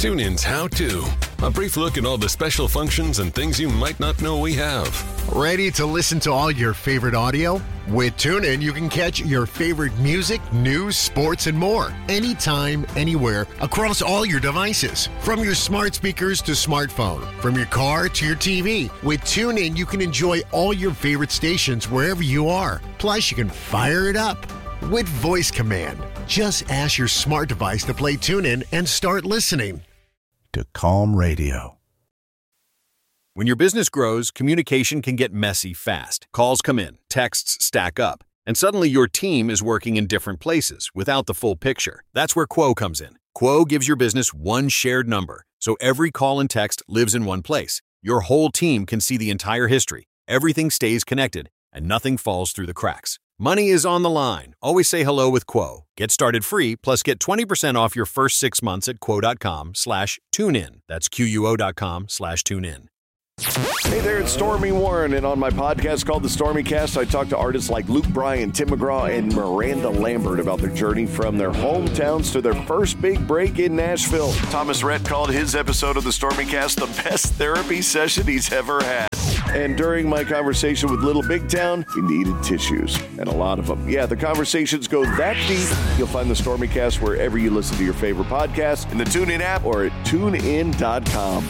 TuneIn's How To. A brief look at all the special functions and things you might not know we have. Ready to listen to all your favorite audio? With TuneIn, you can catch your favorite music, news, sports, and more. Anytime, anywhere, across all your devices. From your smart speakers to smartphone. From your car to your TV. With TuneIn, you can enjoy all your favorite stations wherever you are. Plus, you can fire it up with voice command. Just ask your smart device to play TuneIn and start listening. To Calm Radio. When your business grows, communication can get messy fast. Calls come in, texts stack up, and suddenly your team is working in different places without the full picture. That's where Quo comes in. Quo gives your business one shared number, so every call and text lives in one place. Your whole team can see the entire history. Everything stays connected, and nothing falls through the cracks. Money is on the line. Always say hello with Quo. Get started free, plus get 20% off your first 6 months at quo.com/tunein. That's quo.com/tunein. Hey there, it's Stormy Warren, and on my podcast called The Stormy Cast, I talk to artists like Luke Bryan, Tim McGraw, and Miranda Lambert about their journey from their hometowns to their first big break in Nashville. Thomas Rhett called his episode of The Stormy Cast the best therapy session he's ever had. And during my conversation with Little Big Town, we needed tissues, and a lot of them. Yeah, the conversations go that deep. You'll find The Stormy Cast wherever you listen to your favorite podcast, in the TuneIn app, or at tunein.com.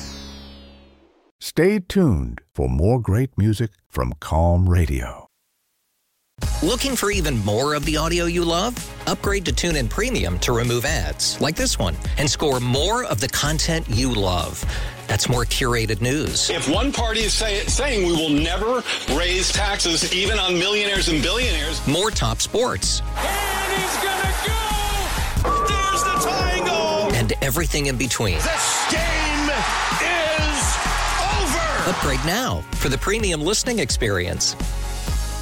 Stay tuned for more great music from Calm Radio. Looking for even more of the audio you love? Upgrade to TuneIn Premium to remove ads, like this one, and score more of the content you love. That's more curated news. If one party is saying we will never raise taxes even on millionaires and billionaires. More top sports. And he's gonna go! There's the tying goal! And everything in between. This game is over! Upgrade now for the premium listening experience.